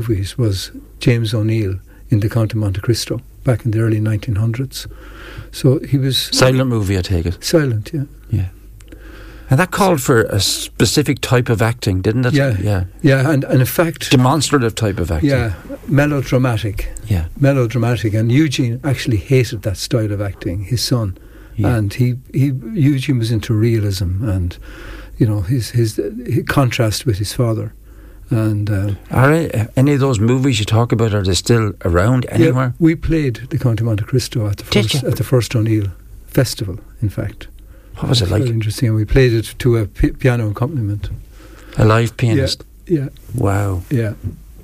movies was James O'Neill in The Count of Monte Cristo back in the early 1900s. So he was... Silent movie, I take it. Silent, yeah. Yeah. And that called for a specific type of acting, didn't it? Yeah. And in fact... Demonstrative type of acting. Yeah, melodramatic. Yeah. Melodramatic. And Eugene actually hated that style of acting, his son. Yeah. And Eugene was into realism and, his contrast with his father. And are any of those movies you talk about, are they still around anywhere? Yeah, we played The Count of Monte Cristo at the first O'Neill festival, in fact. What was it like? Very interesting. And we played it to a piano accompaniment. A live pianist? Yeah. Wow. Yeah.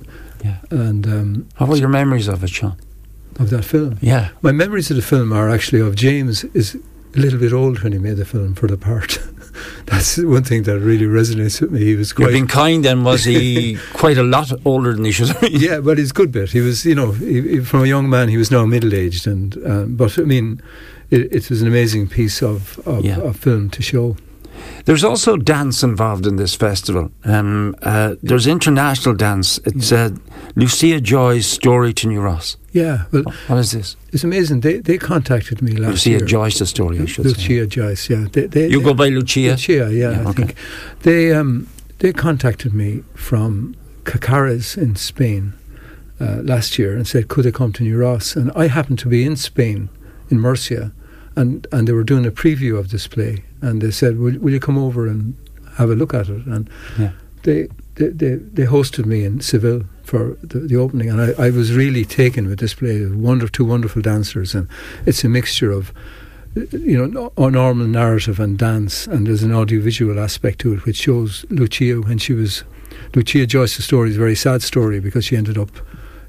And what were your memories of it, Sean? Of that film? Yeah. My memories of the film are actually of James is a little bit old when he made the film for the part. That's one thing that really resonates with me. He was quite... You're being kind then, was he quite a lot older than he should have been? Yeah, but he's a good bit. He was, from a young man, he was now middle-aged. But, I mean, it was an amazing piece of film to show. There's also dance involved in this festival. There's international dance. It's Lucia Joy's Story to New Ross. Yeah. Well, what is this? It's amazing. They contacted me last year. Lucia Joyce's story, I should say. Lucia Joyce, yeah. You go by Lucia? Lucia, yeah, I think. They contacted me from Cacares in Spain last year and said, could I come to New Ross? And I happened to be in Spain, in Murcia, and they were doing a preview of this play. And they said, will you come over and have a look at it? And they hosted me in Seville for the opening, and I was really taken with this play. Two wonderful dancers, and it's a mixture of normal narrative and dance, and there's an audiovisual aspect to it which shows Lucia when she was... Lucia Joyce's story is a very sad story because she ended up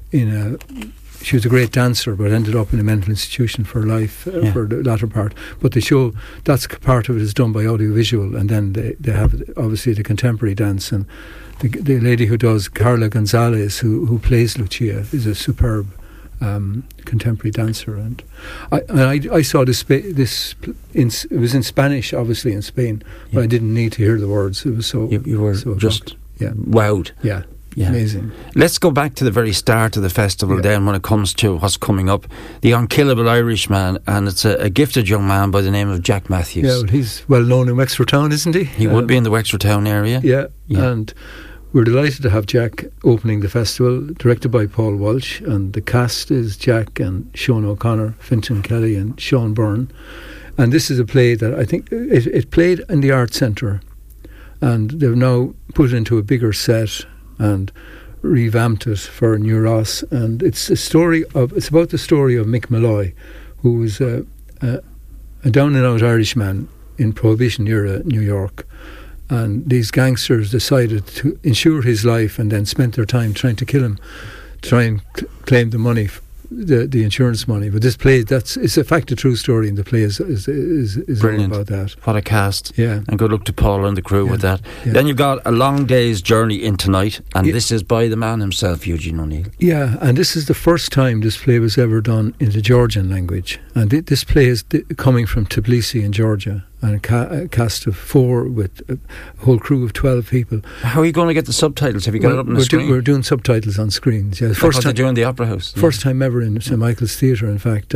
she was a great dancer but ended up in a mental institution for life for the latter part. But they show that's part of it is done by audiovisual, and then they have obviously the contemporary dance, and the lady who does Carla Gonzalez who plays Lucia is a superb contemporary dancer, and I saw it was in Spanish, obviously in Spain, but I didn't need to hear the words. It was so you were so just wowed. Yeah. Amazing. Let's go back to the very start of the festival then when it comes to what's coming up. The Unkillable Irishman, and it's a gifted young man by the name of Jack Matthews. Yeah, well, he's well known in Wexford Town, isn't he? He would be in the Wexford Town area. Yeah, and we're delighted to have Jack opening the festival, directed by Paul Walsh, and the cast is Jack and Sean O'Connor, Fintan Kelly and Sean Byrne. And this is a play that I think it played in the Arts Centre, and they've now put it into a bigger set and revamped it for New Ross, and it's about the story of Mick Malloy, who was a down and out Irishman in Prohibition era New York, and these gangsters decided to insure his life and then spent their time trying to kill him, try and claim the money, the insurance money. But this play, it's a fact, a true story, and the play is brilliant. All about that. What a cast. Yeah. And good luck to Paul and the crew with that. Yeah. Then you've got A Long Day's Journey into Night, and this is by the man himself, Eugene O'Neill. Yeah, and this is the first time this play was ever done in the Georgian language. And this play is coming from Tbilisi in Georgia, and a cast of 4 with a whole crew of 12 people. How are you going to get the subtitles? Have you got it up on the screen? We're doing subtitles on screens. Yeah, first time they do in the Opera House. First time ever in St Michael's Theatre. In fact,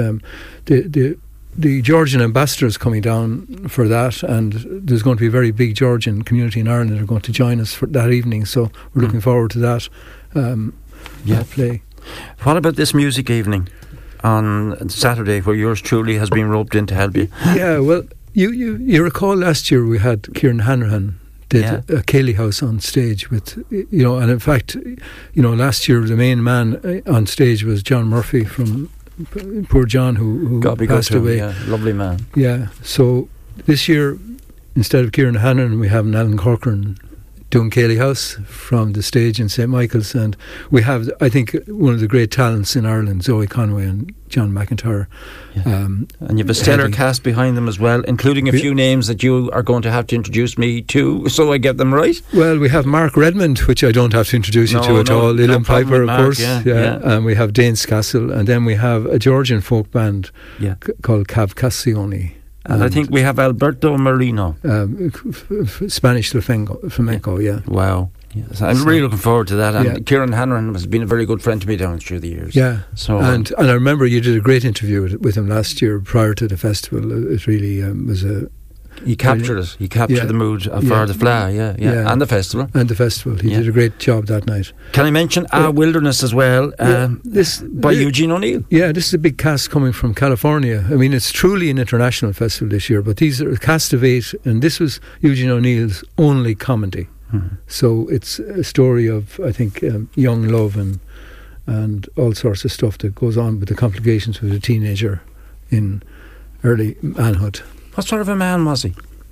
the Georgian ambassador is coming down for that, and there's going to be a very big Georgian community in Ireland that are going to join us for that evening. So we're looking forward to that. That play. What about this music evening on Saturday, where yours truly has been roped in to help you? Yeah, well. You recall last year we had Kieran Hanrahan did a Cayley House on stage with, and in fact, last year the main man on stage was John Murphy from poor John who passed away. Yeah, lovely man. Yeah, so this year instead of Kieran Hanrahan we have Alan Corcoran doing Cayley House from the stage in St Michael's, and we have, I think, one of the great talents in Ireland, Zoe Conway and John McIntyre. And you have a stellar cast behind them as well, including a few names that you are going to have to introduce me to, so I get them right. Well, we have Mark Redmond, which I don't have to introduce you to at all. Ilan Piper, of course. And we have Danes Castle, and then we have a Georgian folk band called Cavcassione. And I think we have Alberto Merlino. Spanish flamenco, yeah. Wow. Yes, I'm really looking forward to that. And Kieran Hanrahan has been a very good friend to me down through the years. Yeah. So and I remember you did a great interview with him last year prior to the festival. It really was a... He captured it. He captured the mood for the Fleadh, and the festival. And the festival. He did a great job that night. Can I mention Our Wilderness as well, by Eugene O'Neill? Yeah, this is a big cast coming from California. I mean, it's truly an international festival this year, but these are a cast of 8, and this was Eugene O'Neill's only comedy. Mm-hmm. So it's a story of, I think, young love and all sorts of stuff that goes on with the complications with a teenager in early manhood. What sort of a man was he?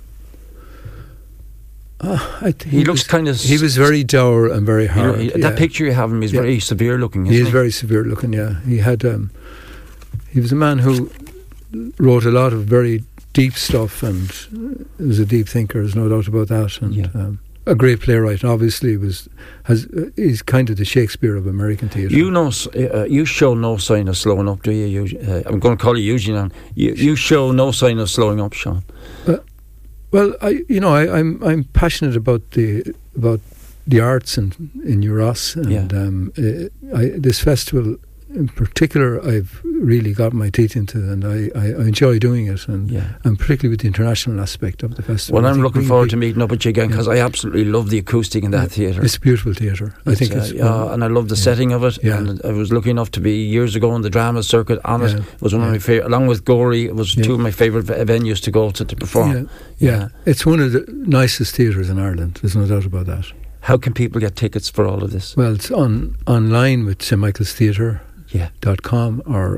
He looks kind of... He was very dour and very hard. That picture you have of him is very severe looking, isn't he? He is very severe looking, yeah. He had... he was a man who wrote a lot of very deep stuff and was a deep thinker, there's no doubt about that. And a great playwright, obviously, he's kind of the Shakespeare of American theatre. You show no sign of slowing up, do you? I'm going to call you Eugene. You show no sign of slowing up, Sean. Well, I'm passionate about the arts in New Ross, and this festival in particular, I've really got my teeth into, and I enjoy doing it, and particularly with the international aspect of the festival. Well, I'm looking forward to meeting up with you again, because I absolutely love the acoustic in that theatre. It's a beautiful theatre. I think it's and I love the setting of it. Yeah. And I was lucky enough to be years ago on the drama circuit on it. It was one of my favourite, along with Gorey. It was two of my favourite venues to go to perform. Yeah, it's one of the nicest theatres in Ireland. There's no doubt about that. How can people get tickets for all of this? Well, it's online with St Michael's Theatre. .com or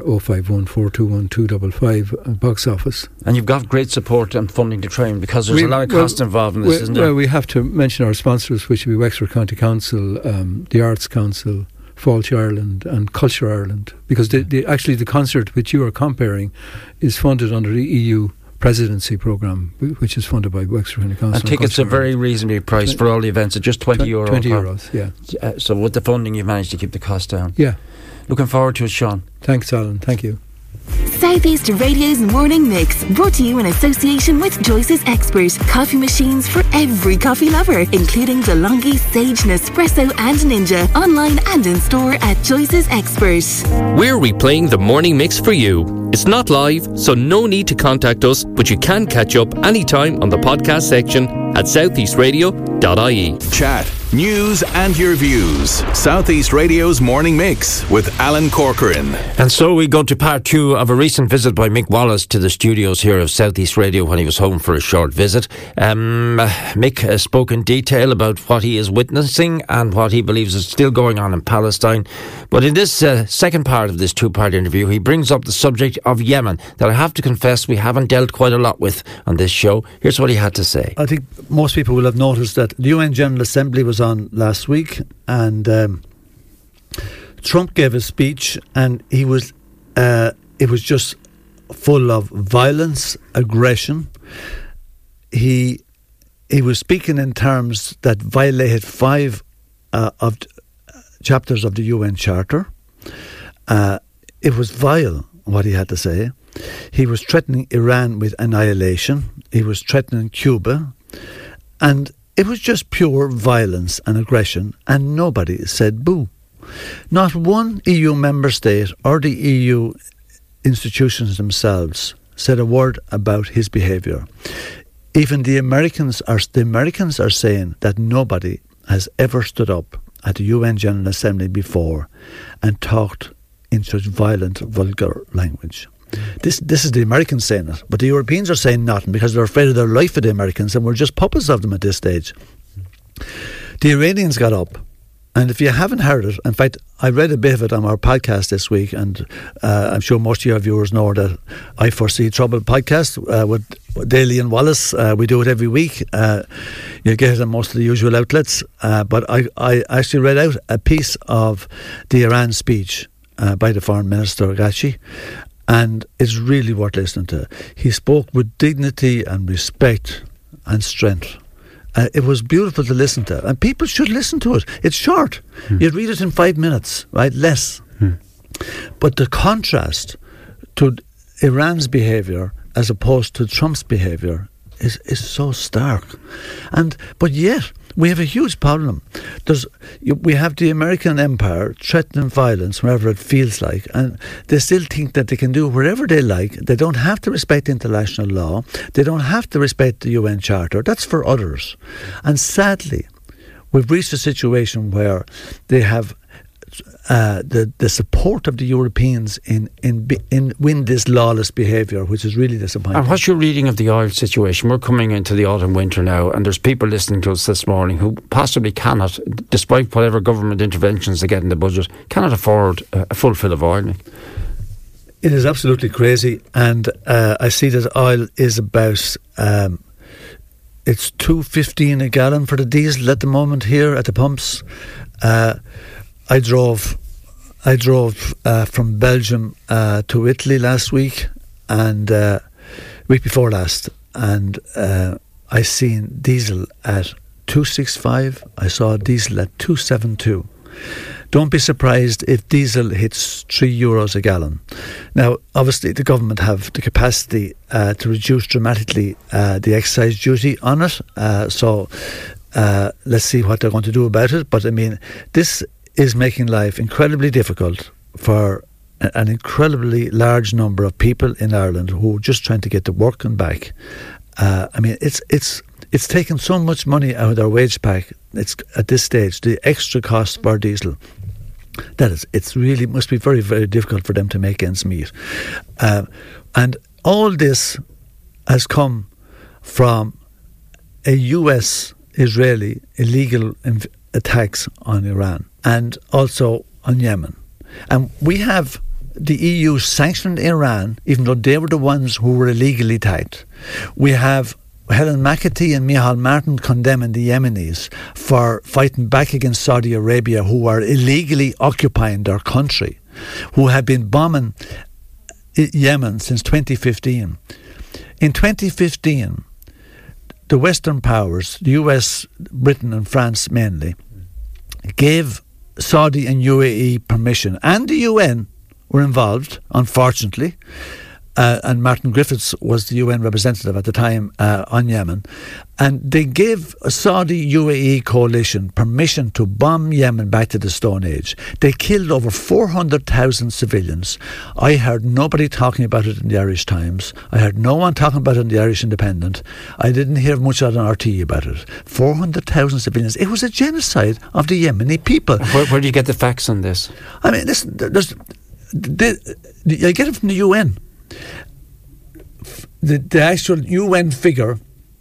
051-421-255 box office. And you've got great support and funding to try, because there's a lot of cost involved in this, isn't there? Well, we have to mention our sponsors, which would be Wexford County Council, the Arts Council, Fáilte Ireland and Culture Ireland, because actually the concert which you are comparing is funded under the EU presidency programme, which is funded by Wexford County Council. And tickets are very reasonably priced for all the events at just €20. 20 euros, yeah. So with the funding, you've managed to keep the cost down. Yeah. Looking forward to it, Sean. Thanks, Alan. Thank you. Southeast Radio's Morning Mix, brought to you in association with Joyce's Expert. Coffee machines for every coffee lover, including DeLonghi, Sage, Nespresso and Ninja. Online and in store at Joyce's Expert. We're replaying the Morning Mix for you. It's not live, so no need to contact us, but you can catch up anytime on the podcast section at southeastradio.ie. Chat, news and your views. Southeast Radio's Morning Mix with Alan Corcoran. And so we go to part 2 of a recent visit by Mick Wallace to the studios here of Southeast Radio when he was home for a short visit. Mick spoke in detail about what he is witnessing and what he believes is still going on in Palestine. But in this second part of this 2-part interview, he brings up the subject of Yemen that I have to confess we haven't dealt quite a lot with on this show. Here's what he had to say. I think most people will have noticed that the UN General Assembly was on last week, and Trump gave a speech, and it was just full of violence, aggression. He was speaking in terms that violated 5 of chapters of the UN Charter. It was vile what he had to say. He was threatening Iran with annihilation. He was threatening Cuba. And it was just pure violence and aggression, and nobody said boo. Not one EU member state or the EU institutions themselves said a word about his behaviour. Even the Americans are saying that nobody has ever stood up at the UN General Assembly before and talked in such violent, vulgar language. This is the Americans saying it, but the Europeans are saying nothing because they're afraid of their life for the Americans, and we're just puppets of them at this stage. The Iranians got up, and if you haven't heard it, in fact, I read a bit of it on our podcast this week, and I'm sure most of your viewers know that I Foresee Trouble podcast with Daly and Wallace. We do it every week. You get it on most of the usual outlets, but I actually read out a piece of the Iran speech by the Foreign Minister Ghashi, and it's really worth listening to. He spoke with dignity and respect and strength. It was beautiful to listen to, and people should listen to it. It's short. You'd read it in 5 minutes, right? Less. But the contrast to Iran's behaviour as opposed to Trump's behaviour is so stark. But yet, we have a huge problem. We have the American empire threatening violence wherever it feels like, and they still think that they can do whatever they like. They don't have to respect international law. They don't have to respect the UN Charter. That's for others. And sadly, we've reached a situation where they have the support of the Europeans in win this lawless behaviour, which is really disappointing. And what's your reading of the oil situation? We're coming into the autumn winter now, and there's people listening to us this morning who possibly cannot, despite whatever government interventions they get in the budget, cannot afford a full fill of oil. It is absolutely crazy, and I see that oil is about it's $2.15 a gallon for the diesel at the moment here at the pumps. I drove from Belgium to Italy last week, and week before last, and I seen diesel at 2.65. I saw diesel at 2.72. Don't be surprised if diesel hits €3 a gallon. Now, obviously, the government have the capacity to reduce dramatically the excise duty on it. So let's see what they're going to do about it. But I mean, this is making life incredibly difficult for an incredibly large number of people in Ireland who are just trying to get to work and back. I mean, it's taken so much money out of their wage pack. It's at this stage the extra cost for diesel. It's really must be very, very difficult for them to make ends meet. And all this has come from a US-Israeli illegal attacks on Iran and also on Yemen. And we have the EU sanctioned Iran, even though they were the ones who were illegally attacked. We have Helen McAtee and Micheál Martin condemning the Yemenis for fighting back against Saudi Arabia, who are illegally occupying their country, who have been bombing Yemen since 2015. In 2015, the Western powers, the US, Britain and France mainly, gave Saudi and UAE permission, and the UN were involved, unfortunately, and Martin Griffiths was the UN representative at the time on Yemen, and they gave a Saudi-UAE coalition permission to bomb Yemen back to the Stone Age. They killed over 400,000 civilians. I heard nobody talking about it in the Irish Times. I heard no one talking about it in the Irish Independent. I didn't hear much on RTE about it. 400,000 civilians. It was a genocide of the Yemeni people. Where do you get the facts on this? I mean, listen, I get it from the UN. The actual UN figure,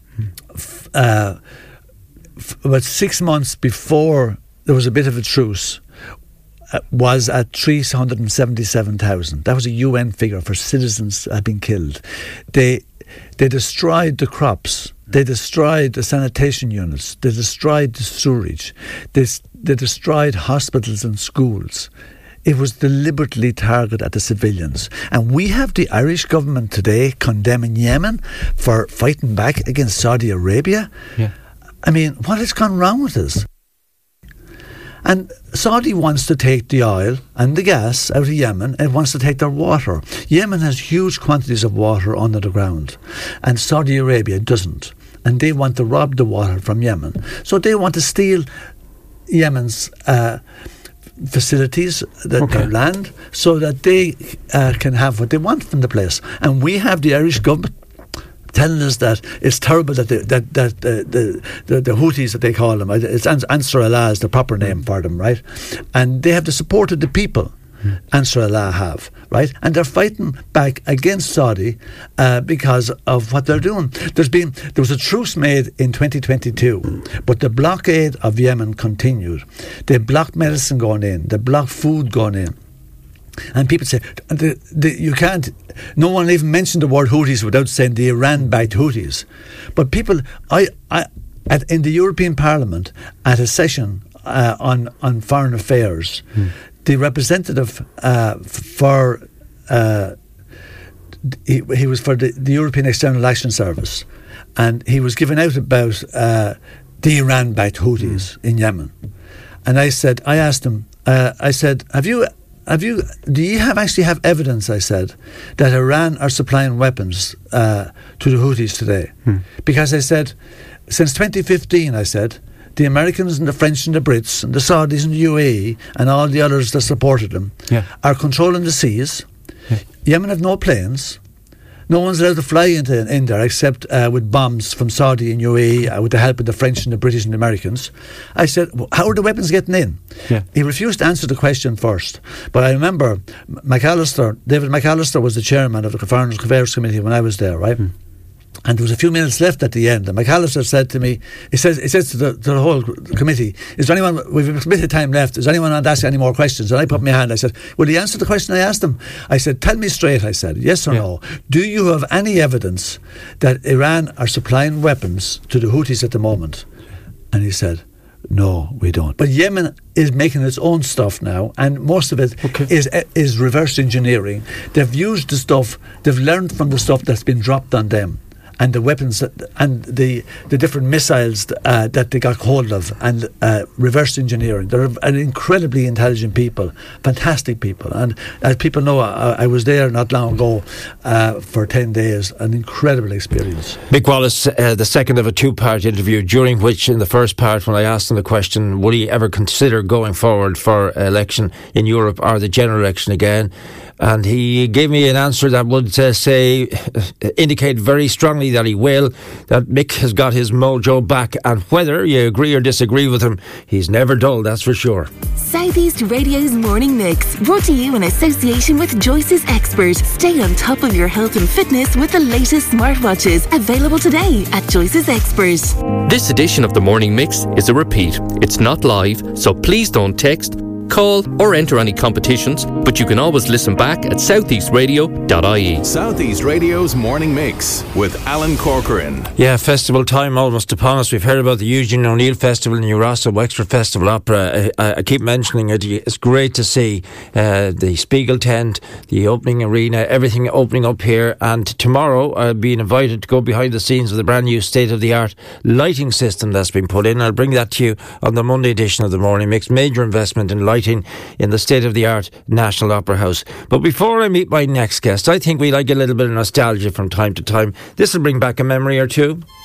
about 6 months before there was a bit of a truce, was at 377,000. That was a UN figure for citizens that had been killed. They destroyed the crops. They destroyed the sanitation units. They destroyed the sewerage. They destroyed hospitals and schools. It was deliberately targeted at the civilians. And we have the Irish government today condemning Yemen for fighting back against Saudi Arabia. Yeah. I mean, what has gone wrong with us? And Saudi wants to take the oil and the gas out of Yemen and wants to take their water. Yemen has huge quantities of water under the ground, and Saudi Arabia doesn't. And they want to rob the water from Yemen. So they want to steal Yemen's facilities, their land, so that they can have what they want from the place. And we have the Irish government telling us that it's terrible that the Houthis, that they call them, it's Ansar Allah is the proper name for them, right? And they have the support of the people. Ansar Allah have, right? And they're fighting back against Saudi because of what they're doing. There was a truce made in 2022, but the blockade of Yemen continued. They blocked medicine going in. They blocked food going in. And people say, you can't, no one even mentioned the word Houthis without saying the Iran-backed Houthis. But people, in the European Parliament, at a session on foreign affairs, the representative he was for the European External Action Service, and he was giving out about the Iran-backed Houthis in Yemen. And I asked him, I said, have you do you actually have evidence, I said, that Iran are supplying weapons to the Houthis today? Because I said, since 2015, I said, the Americans and the French and the Brits and the Saudis and the UAE and all the others that supported them are controlling the seas. Yemen have no planes. No one's allowed to fly in there except with bombs from Saudi and UAE with the help of the French and the British and the Americans. I said, how are the weapons getting in? He refused to answer the question first. But I remember David McAllister was the chairman of the Foreign Affairs Committee when I was there, right? And there was a few minutes left at the end, and McAllister said to me, he says to the whole committee, is there anyone, we've a bit of time left, is anyone want to ask any more questions? And I put my hand, I said, will he answer the question I asked him? I said, tell me straight, I said, yes or no, do you have any evidence that Iran are supplying weapons to the Houthis at the moment? And he said, no, we don't. But Yemen is making its own stuff now, and most of it is reverse engineering. They've used the stuff, they've learned from the stuff that's been dropped on them, and the weapons and the different missiles that they got hold of, and reverse engineering. They're an incredibly intelligent people, fantastic people. And as people know, I was there not long ago for 10 days, an incredible experience. Mick Wallace, the second of a two-part interview, during which in the first part, when I asked him the question, would he ever consider going forward for election in Europe or the general election again? And he gave me an answer that would indicate very strongly that he will, that Mick has got his mojo back, and whether you agree or disagree with him, he's never dull, that's for sure. South East Radio's Morning Mix, brought to you in association with Joyce's Expert. Stay on top of your health and fitness with the latest smartwatches, available today at Joyce's Expert. This edition of the Morning Mix is a repeat. It's not live, so please don't text, call or enter any competitions, but you can always listen back at southeastradio.ie. South East Radio's Morning Mix with Alan Corcoran. Yeah, festival time almost upon us. We've heard about the Eugene O'Neill Festival in New Ross, Wexford Festival Opera. I keep mentioning it. It's great to see the Spiegel tent, the opening arena, everything opening up here. And tomorrow I'll be invited to go behind the scenes of the brand new state-of-the-art lighting system that's been put in. I'll bring that to you on the Monday edition of the Morning Mix. Major investment in lighting in the state-of-the-art National Opera House. But before I meet my next guest, I think we like a little bit of nostalgia from time to time. This will bring back a memory or two.